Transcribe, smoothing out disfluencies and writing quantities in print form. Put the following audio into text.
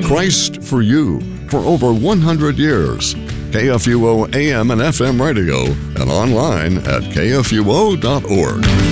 Christ for you for over 100 years. KFUO AM and FM radio and online at kfuo.org.